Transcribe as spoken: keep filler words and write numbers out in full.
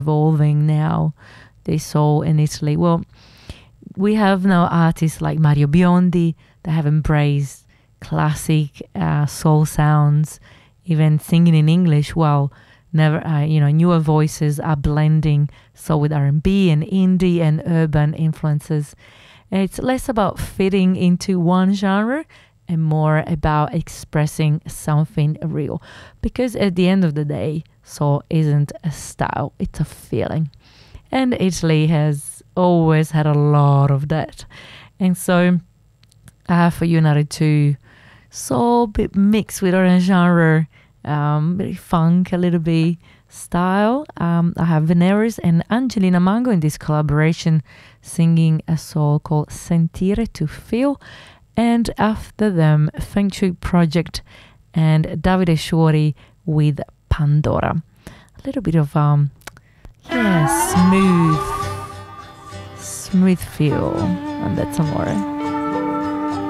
evolving now, they soul in Italy. Well, we have now artists like Mario Biondi that have embraced classic uh, soul sounds, even singing in English. While never, uh, you know, newer voices are blending soul with R and B and indie and urban influences. And it's less about fitting into one genre and more about expressing something real. Because at the end of the day, soul isn't a style, it's a feeling. And Italy has always had a lot of that. And so I have for you another two soul bit mixed with other genre, um, very funk, a little bit style. Um, I have Veneris and Angelina Mango in this collaboration singing a soul called Sentire to Feel. And after them, Feng Shui Project and Davide Sciori with Pandora. A little bit of, um, yeah, smooth, smooth feel. And that's amore.